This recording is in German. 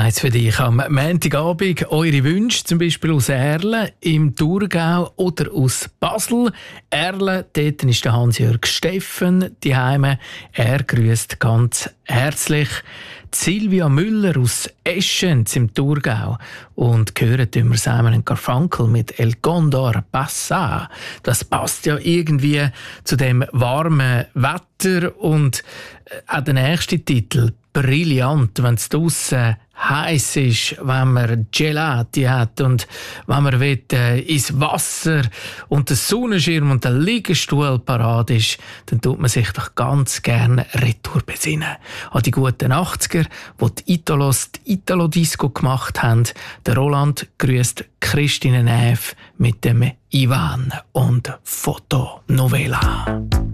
eins für dich. Am Montagabend eure Wünsche, zum Beispiel aus Erlen im Thurgau oder aus Basel. Erlen, dort ist der Hans-Jörg Steffen daheim. Er grüßt ganz herzlich. Silvia Müller aus Eschenz im Thurgau. Und hören wir Simon & Garfunkel mit El Condor Passa. Das passt ja irgendwie zu dem warmen Wetter. Und auch der nächste Titel, brillant, wenn es draussen heiß ist, wenn man Gelati hat und wenn man ins Wasser und der Sonnenschirm und der Liegestuhl parat ist, dann tut man sich doch ganz gerne retour besinnen. An die guten 80er, wo die Italos die Italo-Disco gemacht haben. Der Roland grüßt Christine Neff mit dem Ivan und Fotonovela.